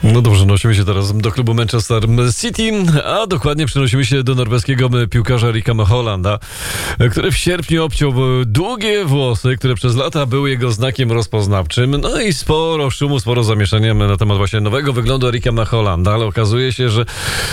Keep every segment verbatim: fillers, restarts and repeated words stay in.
No dobrze, nosimy się teraz do klubu Manchester City, a dokładnie przenosimy się do norweskiego piłkarza Erika Hollanda, który w sierpniu obciął długie włosy, które przez lata były jego znakiem rozpoznawczym. No i sporo szumu, sporo zamieszania na temat właśnie nowego wyglądu Erika Hollanda, ale okazuje się, że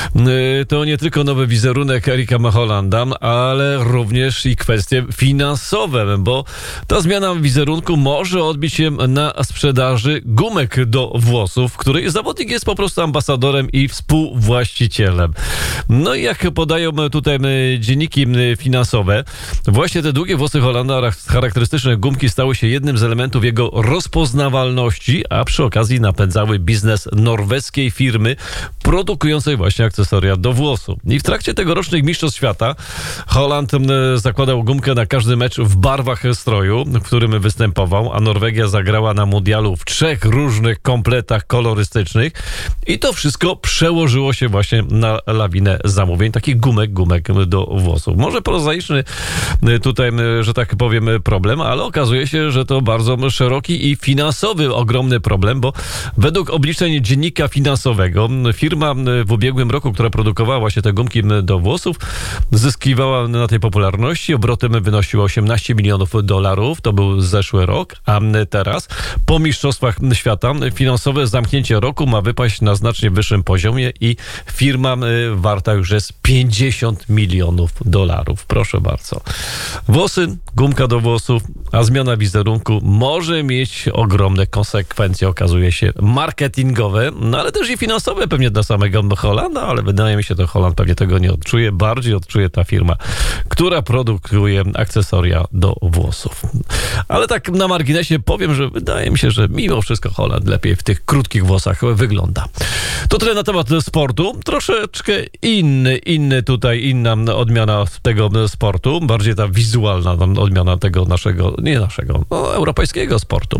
to nie tylko nowy wizerunek Erika Hollanda, ale również i kwestie finansowe, bo ta zmiana wizerunku może odbić się na sprzedaży gumek do włosów, której zawodnik jest po prostu ambasadorem i współwłaścicielem. No i jak podają tutaj dzienniki finansowe, właśnie te długie włosy Hollanda, charakterystyczne gumki, stały się jednym z elementów jego rozpoznawalności, a przy okazji napędzały biznes norweskiej firmy produkującej właśnie akcesoria do włosów. I w trakcie tegorocznych Mistrzostw Świata Holland zakładał gumkę na każdy mecz w barwach stroju, w którym występował, a Norwegia zagrała na mundialu w trzech różnych kompletach kolorystycznych i to wszystko przełożyło się właśnie na lawinę zamówień, takich gumek, gumek do włosów. Może prozaiczny tutaj, że tak powiem, problem, ale okazuje się, że to bardzo szeroki i finansowy ogromny problem, bo według obliczeń Dziennika Finansowego firma w ubiegłym roku, która produkowała właśnie te gumki do włosów, zyskiwała na tej popularności. Obrotem wynosiło osiemnaście milionów dolarów. To był zeszły rok, a teraz po Mistrzostwach Świata finansowe zamknięcie roku ma wypaść na znacznie wyższym poziomie i firma warta już jest pięćdziesiąt milionów dolarów. Proszę bardzo. Włosy, gumka do włosów, a zmiana wizerunku może mieć ogromne konsekwencje, okazuje się, marketingowe, no ale też i finansowe pewnie dla samego Hollanda, ale wydaje mi się, że Holland pewnie tego nie odczuje. Bardziej odczuje ta firma, która produkuje akcesoria do włosów. Ale tak na marginesie powiem, że wydaje mi się, że mimo wszystko Holland lepiej w tych krótkich włosach wygląda. To tyle na temat sportu. Troszeczkę inny, inny tutaj, inna odmiana tego sportu. Bardziej ta wizualna odmiana tego naszego, nie naszego, no, europejskiego sportu.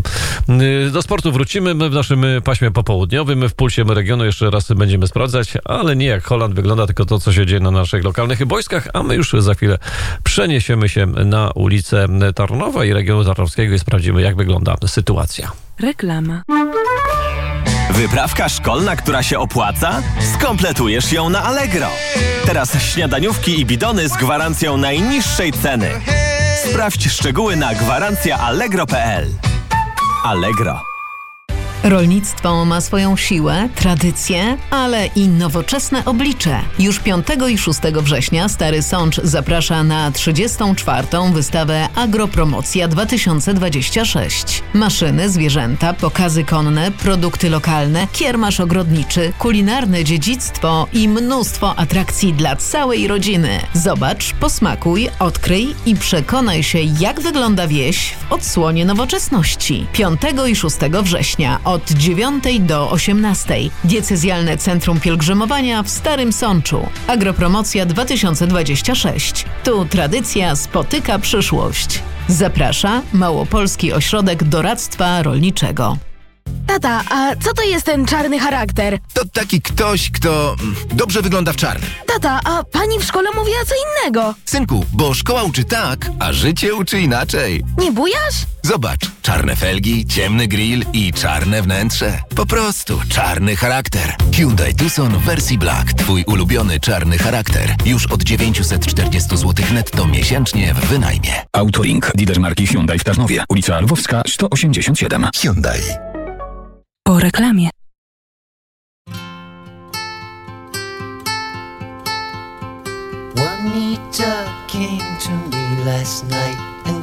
Do sportu wrócimy w naszym paśmie popołudniowym. W Pulsie Regionu jeszcze raz będziemy sprawdzać, ale nie jak Holland wygląda, tylko to, co się dzieje na naszych lokalnych boiskach, a my już za chwilę przeniesiemy się na ulicę Tarnowa i regionu tarnowskiego i sprawdzimy, jak wygląda sytuacja. Reklama. Wyprawka szkolna, która się opłaca? Skompletujesz ją na Allegro. Teraz śniadaniówki i bidony z gwarancją najniższej ceny. Sprawdź szczegóły na gwarancja allegro kropka p l. Allegro. Rolnictwo ma swoją siłę, tradycję, ale i nowoczesne oblicze. Już piątego i szóstego września Stary Sącz zaprasza na trzydziestą czwartą wystawę Agropromocja dwa tysiące dwadzieścia sześć. Maszyny, zwierzęta, pokazy konne, produkty lokalne, kiermasz ogrodniczy, kulinarne dziedzictwo i mnóstwo atrakcji dla całej rodziny. Zobacz, posmakuj, odkryj i przekonaj się, jak wygląda wieś w odsłonie nowoczesności. piątego i szóstego września od dziewiątej do osiemnastej. Diecezjalne Centrum Pielgrzymowania w Starym Sączu. Agropromocja dwa tysiące dwadzieścia sześć. Tu tradycja spotyka przyszłość. Zaprasza Małopolski Ośrodek Doradztwa Rolniczego. Tata, a co to jest ten czarny charakter? To taki ktoś, kto dobrze wygląda w czarnym. Tata, a pani w szkole mówiła co innego. Synku, bo szkoła uczy tak, a życie uczy inaczej. Nie bujasz? Zobacz, czarne felgi, ciemny grill i czarne wnętrze. Po prostu czarny charakter. Hyundai Tucson w wersji Black. Twój ulubiony czarny charakter. Już od dziewięćset czterdzieści złotych netto miesięcznie w wynajmie. Autolink, lider marki Hyundai w Tarnowie. Ulica Lwowska sto osiemdziesiąt siedem. Hyundai. Po reklamie. Juanita came to me last night.